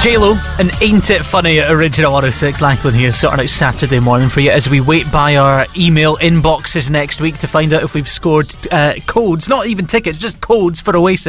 J-Lo and Ain't It Funny at Original 106. Lachlan here, sorting out Saturday morning for you as we wait by our email inboxes next week to find out if we've scored codes, not even tickets, just codes for Oasis.